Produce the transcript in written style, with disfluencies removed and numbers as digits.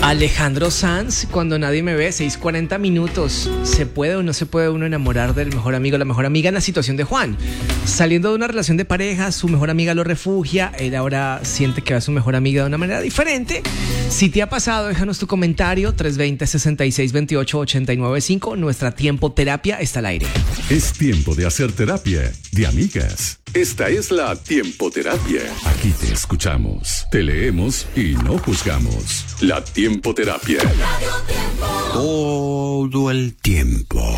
Alejandro Sanz, cuando nadie me ve, 6:40 minutos. ¿Se puede o no se puede uno enamorar del mejor amigo o la mejor amiga? En la situación de Juan, saliendo de una relación de pareja, su mejor amiga lo refugia, él ahora siente que va a su mejor amiga de una manera diferente. Si te ha pasado, déjanos tu comentario, 320-6628-895. Nuestra Tiempo Terapia está al aire. Es tiempo de hacer terapia de amigas. Esta es la Tiempo Terapia. Aquí te escuchamos, te leemos y no juzgamos. La Tiempo Terapia. Todo el tiempo.